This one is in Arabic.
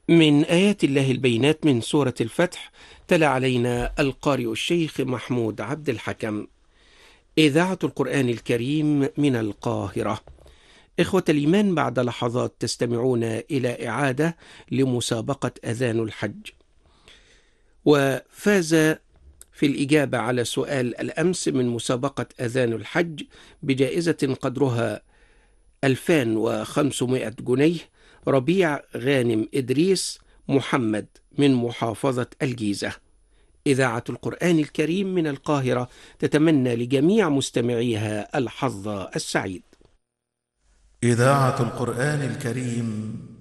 من آيات الله البينات من سورة الفتح. تلا علينا القارئ الشيخ محمود عبد الحكم. إذاعة القرآن الكريم من القاهرة. إخوة الإيمان، بعد لحظات تستمعون إلى إعادة لمسابقة أذان الحج. وفاز في الإجابة على سؤال الأمس من مسابقة أذان الحج بجائزة قدرها 2500 جنيه ربيع غانم إدريس محمد من محافظة الجيزة. إذاعة القرآن الكريم من القاهرة تتمنى لجميع مستمعيها الحظ السعيد. إذاعة القرآن الكريم